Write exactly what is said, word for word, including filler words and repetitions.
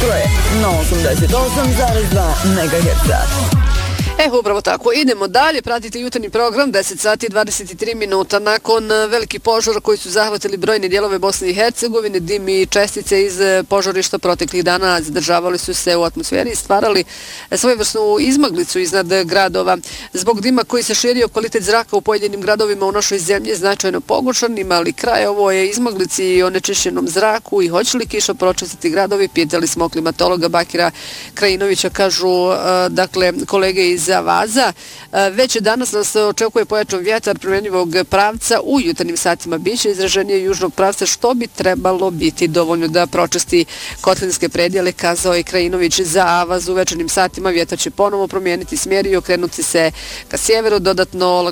Metro je na osamdeset osam zarez dva megaherca. E, upravo tako. Idemo dalje, pratite jutarnji program, deset sati i dvadeset tri minuta. Nakon velikih požara koji su zahvatili brojne dijelove Bosne i Hercegovine, dim i čestice iz požarišta proteklih dana zadržavali su se u atmosferi i stvarali svojevrsnu izmaglicu iznad gradova. Zbog dima koji se širio, kvalitet zraka u pojedinim gradovima u našoj zemlji je značajno pogoršan. Ima li kraj ovo je izmaglici i onečišćenom zraku i hoće li kiša pročistiti gradovi? Pitali smo klimatologa Bakira Krajinovića, kažu dakle kolege iz Avaza. Već danas nas očekuje pojačan vjetar promjenjivog pravca, u jutarnjim satima biće izraženije južnog pravca, što bi trebalo biti dovoljno da pročisti kotlinske predjele, kazao je Krajinović za Avaz. U večernjim satima vjetar će ponovo promijeniti smjer i okrenuti se ka sjeveru, dodatno